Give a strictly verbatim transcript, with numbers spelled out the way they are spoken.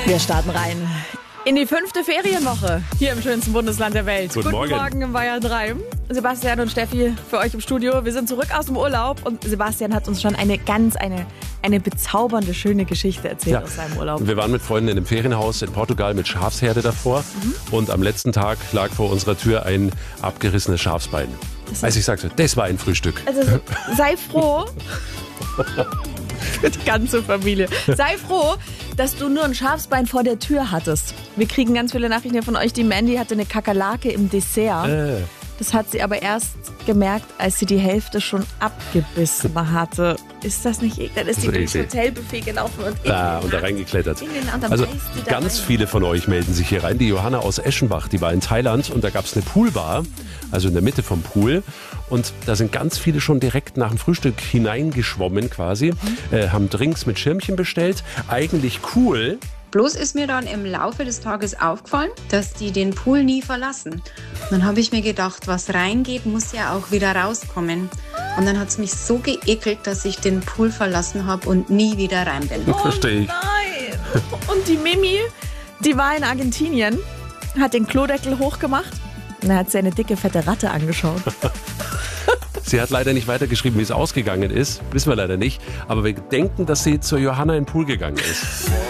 Wir starten rein in die fünfte Ferienwoche hier im schönsten Bundesland der Welt. Guten, Guten Morgen. Morgen im Bayern drei. Sebastian und Steffi für euch im Studio. Wir sind zurück aus dem Urlaub und Sebastian hat uns schon eine ganz, eine, eine bezaubernde, schöne Geschichte erzählt Ja. aus seinem Urlaub. Wir waren mit Freunden in einem Ferienhaus in Portugal mit Schafsherde davor Mhm. und am letzten Tag lag vor unserer Tür ein abgerissenes Schafsbein. Also ich sagte, das war ein Frühstück. Also sei froh, für die ganze Familie, sei froh, dass du nur ein Schafsbein vor der Tür hattest. Wir kriegen ganz viele Nachrichten hier von euch. Die Mandy hatte eine Kakerlake im Dessert. Äh. Das hat sie aber erst gemerkt, als sie die Hälfte schon abgebissen hatte. Ist das nicht eklig? Dann ist Das sie ist durchs eklig. Hotelbuffet gelaufen und, Da und da reingeklettert. in den anderen Also beißt sie da ganz rein. viele von euch melden sich hier rein. Die Johanna aus Eschenbach, die war in Thailand und da gab es eine Poolbar, also in der Mitte vom Pool. Und da sind ganz viele schon direkt nach dem Frühstück hineingeschwommen quasi, äh, haben Drinks mit Schirmchen bestellt. Eigentlich cool. Bloß ist mir dann im Laufe des Tages aufgefallen, dass die den Pool nie verlassen. Dann habe ich mir gedacht, was reingeht, muss ja auch wieder rauskommen. Und dann hat es mich so geekelt, dass ich den Pool verlassen habe und nie wieder rein bin. Verstehe ich. Nein! Und die Mimi, die war in Argentinien, hat den Klodeckel hochgemacht und dann hat sie eine dicke, fette Ratte angeschaut. Sie hat leider nicht weitergeschrieben, wie es ausgegangen ist. Wissen wir leider nicht. Aber wir denken, dass sie zur Johanna in den Pool gegangen ist.